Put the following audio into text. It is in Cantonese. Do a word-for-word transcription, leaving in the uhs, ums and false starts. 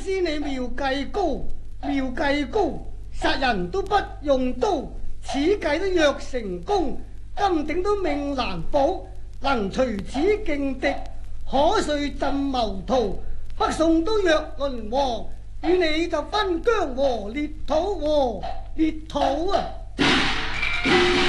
師你妙計高，妙計高，殺人都不用刀，此計都若成功，金鼎都命難保。能隨此勁敵，可遂盡謀圖。北宋都若淪亡，與你就分疆和裂土和裂土啊！